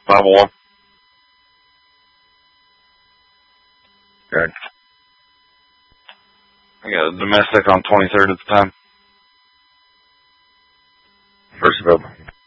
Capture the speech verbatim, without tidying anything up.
five oh one. Good. I got a domestic on twenty-third at the time. First available.